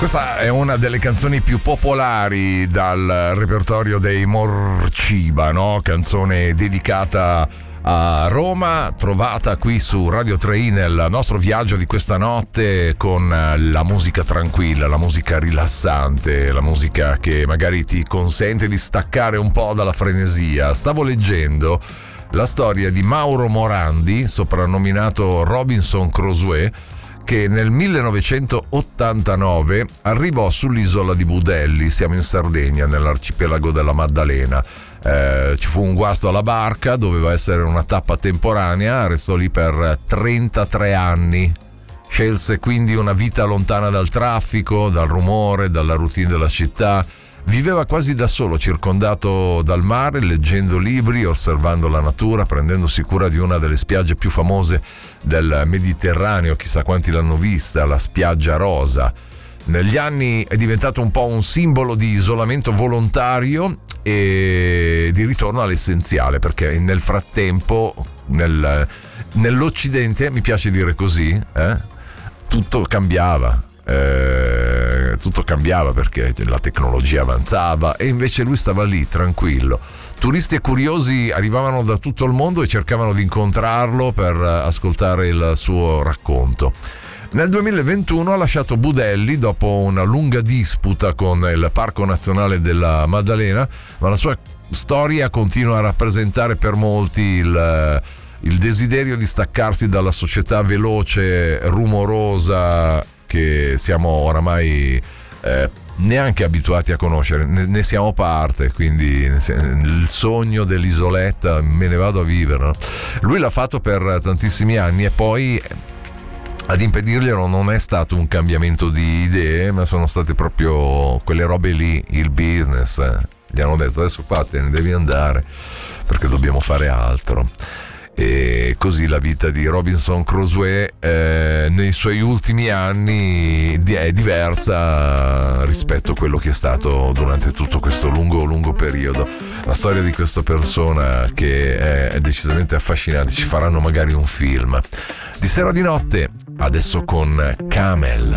Questa è una delle canzoni più popolari dal repertorio dei Morciba, no? Canzone dedicata a Roma, trovata qui su Radio 3i nel nostro viaggio di questa notte, con la musica tranquilla, la musica rilassante, la musica che magari ti consente di staccare un po' dalla frenesia. Stavo leggendo la storia di Mauro Morandi, soprannominato Robinson Crusoe, che nel 1989 arrivò sull'isola di Budelli, siamo in Sardegna, nell'arcipelago della Maddalena. Ci fu un guasto alla barca, doveva essere una tappa temporanea, restò lì per 33 anni. Scelse quindi una vita lontana dal traffico, dal rumore, dalla routine della città. Viveva quasi da solo, circondato dal mare, leggendo libri, osservando la natura, prendendosi cura di una delle spiagge più famose del Mediterraneo, chissà quanti l'hanno vista, la spiaggia rosa. Negli anni è diventato un po' un simbolo di isolamento volontario e di ritorno all'essenziale, perché nel frattempo nell'Occidente, mi piace dire così, tutto cambiava. Tutto cambiava perché la tecnologia avanzava, e invece lui stava lì tranquillo. Turisti e curiosi arrivavano da tutto il mondo e cercavano di incontrarlo per ascoltare il suo racconto. Nel 2021 ha lasciato Budelli dopo una lunga disputa con il Parco Nazionale della Maddalena, ma la sua storia continua a rappresentare per molti il desiderio di staccarsi dalla società veloce, rumorosa, che siamo oramai neanche abituati a conoscere, ne siamo parte, quindi il sogno dell'isoletta, me ne vado a vivere, no? Lui l'ha fatto per tantissimi anni, e poi ad impedirglielo non è stato un cambiamento di idee, ma sono state proprio quelle robe lì, il business. Gli hanno detto: adesso qua te ne devi andare perché dobbiamo fare altro. E così la vita di Robinson Crusoe nei suoi ultimi anni è diversa rispetto a quello che è stato durante tutto questo lungo periodo. La storia di questa persona che è decisamente affascinante, ci faranno magari un film. Di sera o di notte, adesso con Camel.